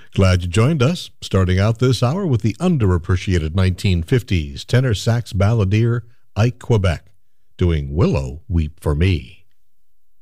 Glad you joined us. Starting out this hour with the underappreciated 1950s tenor sax balladeer Ike Quebec doing Willow Weep for Me.